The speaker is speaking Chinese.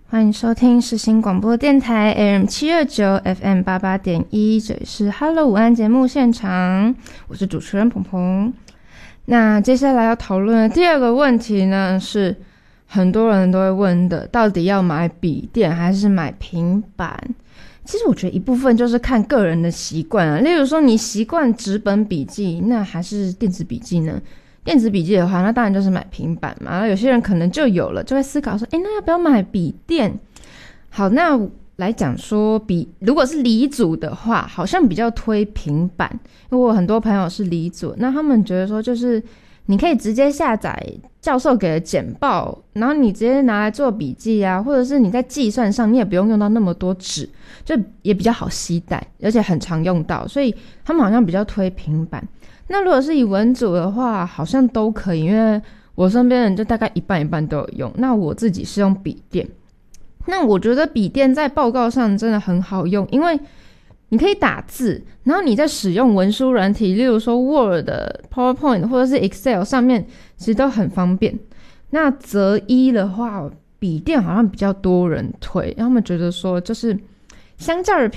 欢迎收听世新广播电台 AM729 FM88.1， 这里是 Hello 午安节目现场，我是主持人鹏鹏。那接下来要讨论的第二个问题呢，是很多人都会问的，到底要买笔电还是买平板？其实我觉得一部分就是看个人的习惯啊，例如说你习惯纸本笔记，那还是电子笔记呢？电子笔记的话，那当然就是买平板嘛。然后有些人可能就有了，就会思考说，那要不要买笔电？好，那来讲说如果是理组的话，好像比较推平板，因为我很多朋友是理组，那他们觉得说就是你可以直接下载教授给的简报，然后你直接拿来做笔记啊，或者是你在计算上你也不用用到那么多纸，就也比较好携带，而且很常用到，所以他们好像比较推平板。那如果是以文组的话，好像都可以，因为我身边人就大概一半一半都有用。那我自己是用笔电，那我觉得笔电在报告上真的很好用，因为你可以打字，然后你在使用文书软体，例如说 Word、PowerPoint 或者是 Excel 上面，其实都很方便。那择一的话，笔电好像比较多人推，他们觉得说就是相较于